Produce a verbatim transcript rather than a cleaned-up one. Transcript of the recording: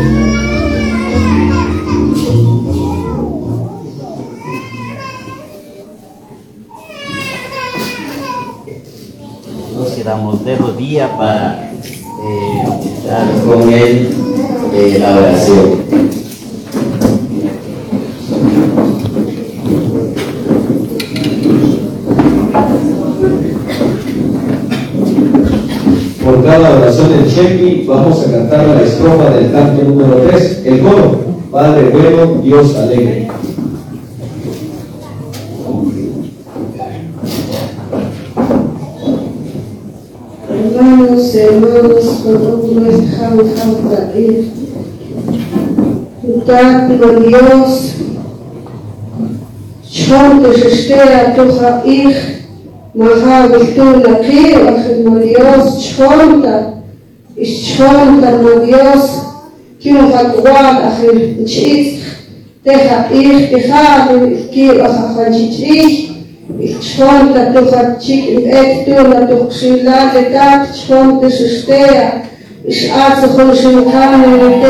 Nos quedamos de rodillas para eh, dar con él eh, la oración. Por cada oración del Chequi vamos a cantar la estrofa del canto número tres, el coro, Padre bueno, Dios alegre. Hermanos y hermanos, con nuestra hija ir, con Dios, chonte shtea tuja ich, maha viltuna kir, achid Dios chonta, is chonta ma Dios, kino hakwan achid chitz, teja ich teja kir achid ich. Chonta tuha chik et tuna tuxila letat chonte shtea is atzo khol shimkan